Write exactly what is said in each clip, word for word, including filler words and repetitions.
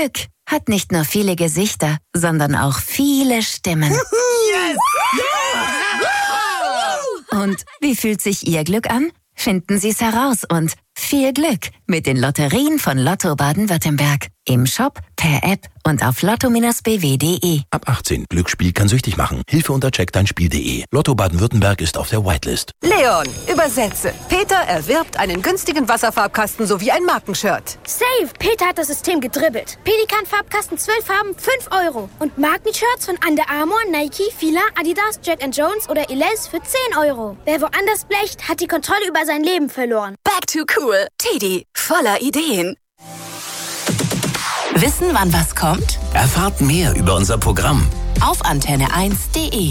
Glück hat nicht nur viele Gesichter, sondern auch viele Stimmen. Yes! Und wie fühlt sich Ihr Glück an? Finden Sie es heraus und viel Glück mit den Lotterien von Lotto Baden-Württemberg. Im Shop, per App und auf lotto Bindestrich b w punkt d e. Ab achtzehn. Glücksspiel kann süchtig machen. Hilfe unter check dein spiel punkt d e. Lotto Baden-Württemberg ist auf der Whitelist. Leon, übersetze. Peter erwirbt einen günstigen Wasserfarbkasten sowie ein Markenshirt. Save! Peter hat das System gedribbelt. Pelikan-Farbkasten zwölf Farben, fünf Euro. Und Markenshirts von Under Armour, Nike, Fila, Adidas, Jack and Jones oder Elize für zehn Euro. Wer woanders blecht, hat die Kontrolle über sein Leben verloren. Back to cool. Teddy, voller Ideen. Wissen, wann was kommt? Erfahrt mehr über unser Programm auf antenne eins punkt de.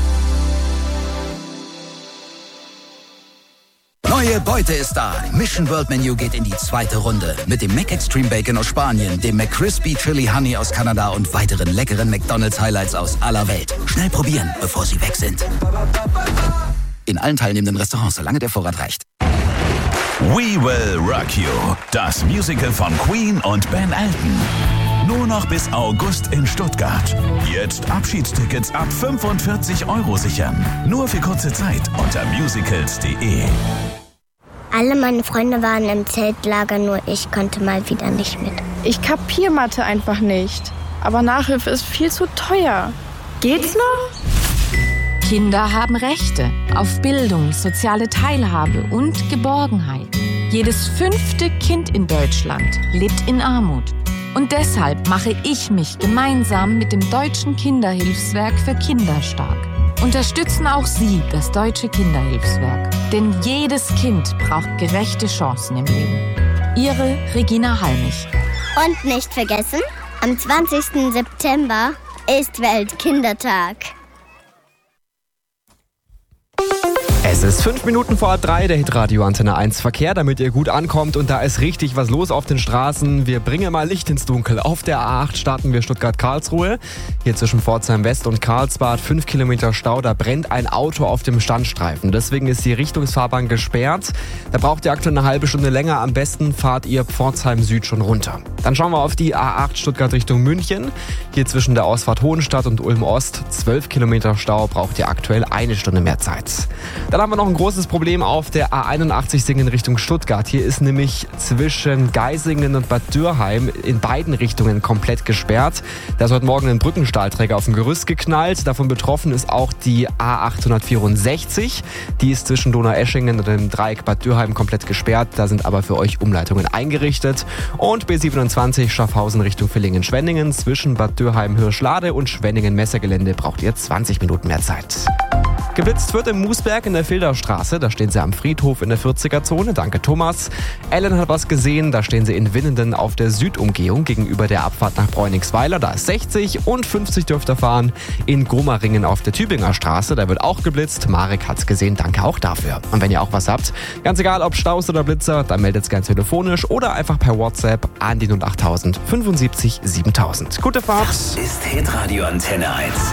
Neue Beute ist da. Mission World Menu geht in die zweite Runde. Mit dem Mac Extreme Bacon aus Spanien, dem McCrispy Chili Honey aus Kanada und weiteren leckeren McDonald's Highlights aus aller Welt. Schnell probieren, bevor sie weg sind. In allen teilnehmenden Restaurants, solange der Vorrat reicht. We Will Rock You, das Musical von Queen und Ben Elton. Nur noch bis August in Stuttgart. Jetzt Abschiedstickets ab fünfundvierzig Euro sichern. Nur für kurze Zeit unter musicals punkt de. Alle meine Freunde waren im Zeltlager, nur ich konnte mal wieder nicht mit. Ich kapier Mathe einfach nicht. Aber Nachhilfe ist viel zu teuer. Geht's noch? Kinder haben Rechte auf Bildung, soziale Teilhabe und Geborgenheit. Jedes fünfte Kind in Deutschland lebt in Armut. Und deshalb mache ich mich gemeinsam mit dem Deutschen Kinderhilfswerk für Kinder stark. Unterstützen auch Sie das Deutsche Kinderhilfswerk. Denn jedes Kind braucht gerechte Chancen im Leben. Ihre Regina Halmich. Und nicht vergessen, am zwanzigsten September ist Weltkindertag. Es ist fünf Minuten vor drei, der Hitradio Antenne eins Verkehr, damit ihr gut ankommt. Und da ist richtig was los auf den Straßen. Wir bringen mal Licht ins Dunkel. Auf der A acht starten wir Stuttgart-Karlsruhe. Hier zwischen Pforzheim West und Karlsbad, fünf Kilometer Stau. Da brennt ein Auto auf dem Standstreifen. Deswegen ist die Richtungsfahrbahn gesperrt. Da braucht ihr aktuell eine halbe Stunde länger. Am besten fahrt ihr Pforzheim Süd schon runter. Dann schauen wir auf die A acht Stuttgart Richtung München. Hier zwischen der Ausfahrt Hohenstadt und Ulm Ost, zwölf Kilometer Stau. Braucht ihr aktuell eine Stunde mehr Zeit. Dann haben wir noch ein großes Problem auf der A einundachtzig Singen Richtung Stuttgart. Hier ist nämlich zwischen Geisingen und Bad Dürrheim in beiden Richtungen komplett gesperrt. Da ist heute Morgen ein Brückenstahlträger auf dem Gerüst geknallt. Davon betroffen ist auch die A achthundertvierundsechzig. Die ist zwischen Donaueschingen und dem Dreieck Bad Dürrheim komplett gesperrt. Da sind aber für euch Umleitungen eingerichtet. Und B siebenundzwanzig Schaffhausen Richtung Villingen-Schwenningen. Zwischen Bad Dürrheim-Hirschlade und Schwenningen-Messegelände braucht ihr zwanzig Minuten mehr Zeit. Geblitzt wird im Moosberg in der Filderstraße. Da stehen sie am Friedhof in der vierziger-Zone. Danke, Thomas. Ellen hat was gesehen. Da stehen sie in Winnenden auf der Südumgehung gegenüber der Abfahrt nach Bräuningsweiler. Da ist sechzig und fünfzig dürft ihr fahren. In Gomaringen auf der Tübinger Straße. Da wird auch geblitzt. Marek hat's gesehen. Danke auch dafür. Und wenn ihr auch was habt, ganz egal ob Staus oder Blitzer, dann meldet es gerne telefonisch oder einfach per WhatsApp an die null achttausend fünfundsiebzig siebentausend. Gute Fahrt. Das ist Hitradio Antenne eins.